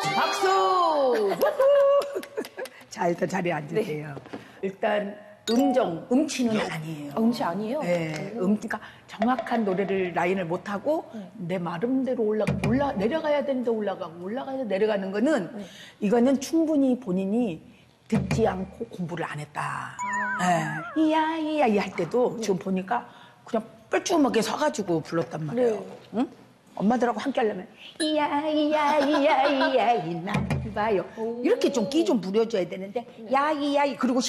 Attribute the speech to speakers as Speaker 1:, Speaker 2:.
Speaker 1: 박수! 자, 일단 자리에 앉으세요. 일단 음치는 아니에요.
Speaker 2: 음치 아니에요?
Speaker 1: 네, 그러니까 정확한 노래를 라인을 못하고 내 마음대로 내려가야 되는데 올라가야 내려가는 거는 이거는 충분히 본인이 듣지 않고 공부를 안 했다. 이야 할 때도 지금 보니까 그냥 뻘쭘하게 서가지고 불렀단 말이에요. 응? 엄마들하고 함께 하려면 이야 이날 봐요. 이렇게 좀 끼 좀 부려줘야 되는데 야이야 그리고